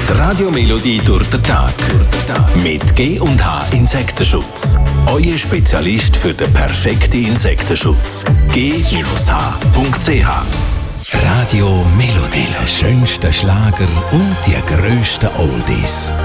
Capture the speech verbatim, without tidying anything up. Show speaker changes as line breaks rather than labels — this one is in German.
Die Radiomelodie durch den Tag. Mit G und H Insektenschutz. Euer Spezialist für den perfekten Insektenschutz. G H Punkt C H. Radio Melodie. Die schönsten Schlager und die grössten Oldies.